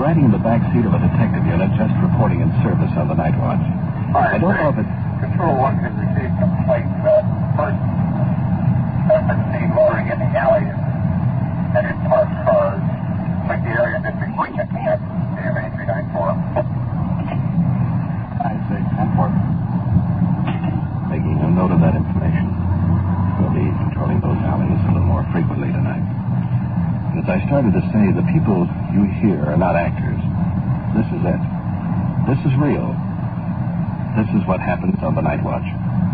riding in the back seat of a detective unit just reporting in service on the night watch. I don't know if it's... Control 1 has received complaint that person has been seen loitering in the alley and in parked cars, like the area district checking at KMA 394. 9614. Making a note of that information. We'll be patrolling those alleys a little more frequently tonight. As I started to say, the people you hear are not actors. This is it. This is real. This is what happens on the night watch.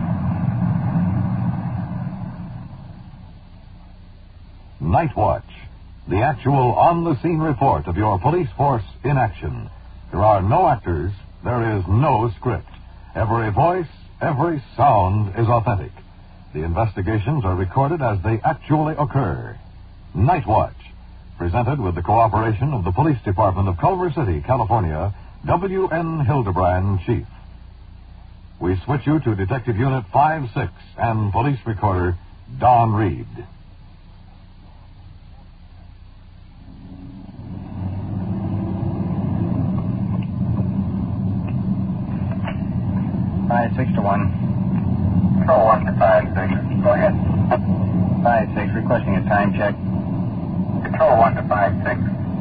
Night Watch, the actual on-the-scene report of your police force in action. There are no actors. There is no script. Every voice, every sound is authentic. The investigations are recorded as they actually occur. Night Watch, presented with the cooperation of the Police Department of Culver City, California, W.N. Hildebrand, Chief. We switch you to Detective Unit 5-6 and Police Recorder Don Reed. Five, 6 to 1. Control 1 to 5-6. Go ahead. 5-6, requesting a time check. Control 1 to 5-6.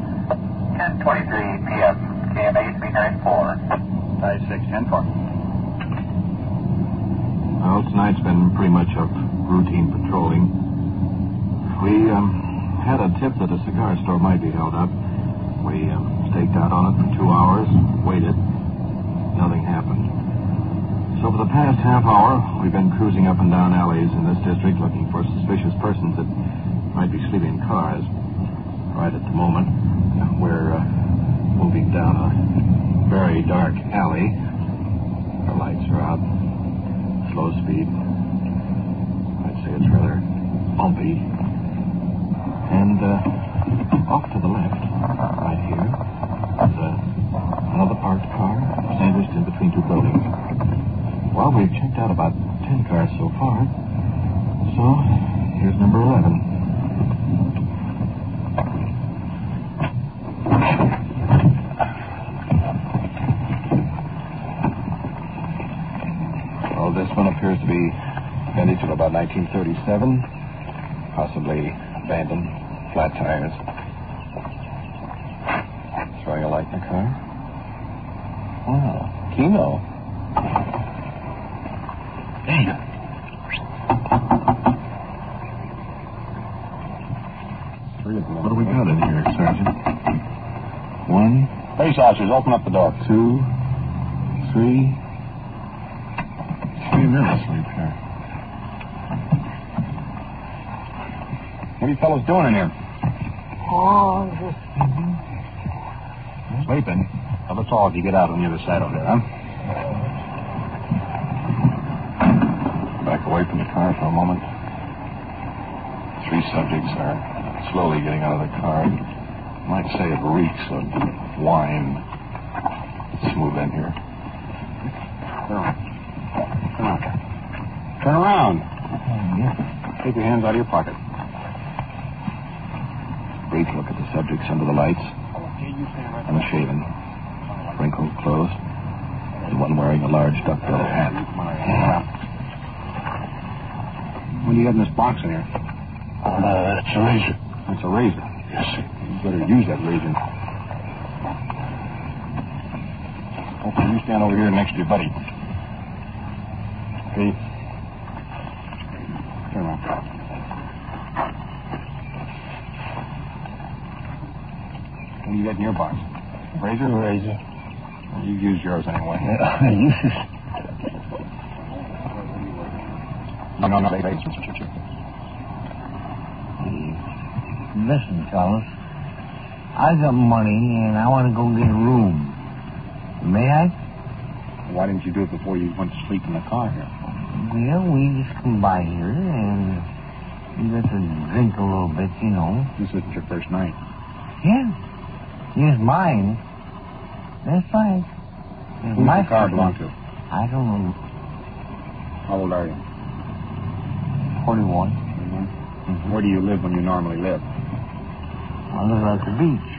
10:23 p.m. KMA 394. 5-6, 10-4. Well, tonight's been pretty much of routine patrolling. We had a tip that a cigar store might be held up. We staked out on it for 2 hours, waited. Nothing happened. So for the past half hour, we've been cruising up and down alleys in this district looking for suspicious persons that might be sleeping in cars. Right at the moment, we're moving down a very dark alley. Our lights are out. Slow speed. I'd say it's rather bumpy. And off to the left, right here, is another parked car sandwiched in between two buildings. Well, we've checked out about 10 cars so far. So, here's number 11. Well, this one appears to be vintage of about 1937. Possibly abandoned. Flat tires. Throwing a light in the car. Wow. Kino. Damn. What do we got in here, Sergeant? 1. Police officers, open up the door. 2, 3. 3 men asleep here. What are you fellows doing in here? Oh, just Sleeping? Well, let's all of you get out on the other side over there, huh? back away from the car for a moment. 3 subjects are slowly getting out of the car. You might say it reeks of wine. Let's move in here. Come on. Turn around. Take your hands out of your pocket. Brief look at the subjects under the lights. And a shaven, wrinkled clothes, and one wearing a large duckbill hat. What do you have in this box in here? That's a razor. That's a razor. Yes, sir. You better use that razor. Okay, you stand over here next to your buddy. Okay. Turn around. What do you got in your box? Razor? Razor. Well, you use yours anyway. No. Listen, fellas. I got money and I want to go get a room. May I? Why didn't you do it before you went to sleep in the car here? Well, we just come by here and we got to drink a little bit, you know. This isn't your first night. Yeah. It's mine. That's fine. It's Who's my the car first belong night. to? I don't know. How old are you? 41. Where do you live when you normally live? I live at the beach.